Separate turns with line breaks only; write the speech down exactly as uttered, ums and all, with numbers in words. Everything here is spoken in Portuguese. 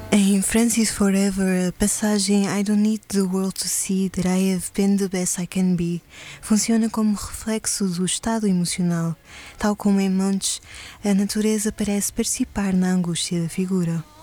Em Francis Forever, a passagem I don't need the world to see that I have been the best I can be funciona como reflexo do estado emocional. Tal como em Montes, a natureza parece participar na angústia da figura.